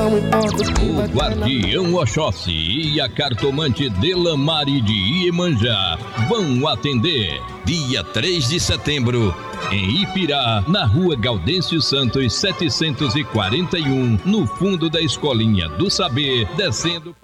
O Guardião Oxóssi e a cartomante Delamare de Iemanjá vão atender dia 3 de setembro em Ipirá, na rua Gaudêncio Santos 741, no fundo da Escolinha do Saber, descendo...